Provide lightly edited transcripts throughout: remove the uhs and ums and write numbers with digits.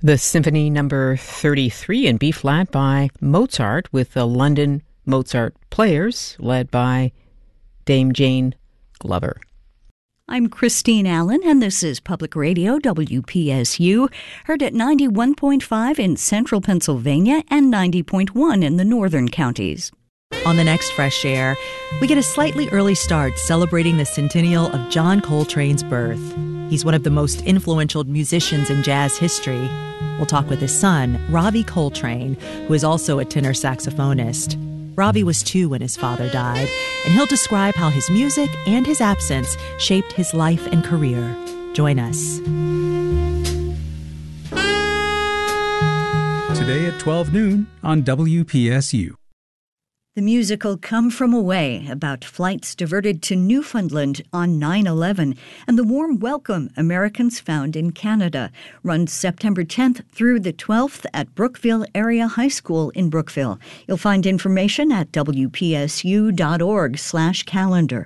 The Symphony Number 33 in B-flat by Mozart with the London Mozart Players, led by Dame Jane Glover. I'm Christine Allen, and this is Public Radio WPSU, heard at 91.5 in central Pennsylvania and 90.1 in the northern counties. On the next Fresh Air, we get a slightly early start celebrating the centennial of John Coltrane's birth. He's one of the most influential musicians in jazz history. We'll talk with his son, Ravi Coltrane, who is also a tenor saxophonist. Ravi was 2 when his father died, and he'll describe how his music and his absence shaped his life and career. Join us. Today at 12 noon on WPSU. The musical Come From Away, about flights diverted to Newfoundland on 9/11 and the warm welcome Americans found in Canada, runs September 10th through the 12th at Brookville Area High School in Brookville. You'll find information at wpsu.org/calendar.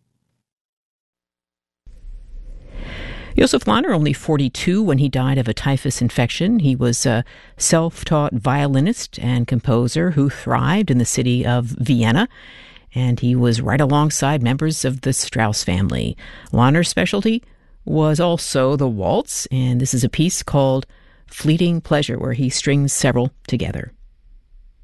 Josef Lahner, only 42 when he died of a typhus infection. He was a self-taught violinist and composer who thrived in the city of Vienna, and he was right alongside members of the Strauss family. Lahner's specialty was also the waltz, and this is a piece called Fleeting Pleasure, where he strings several together.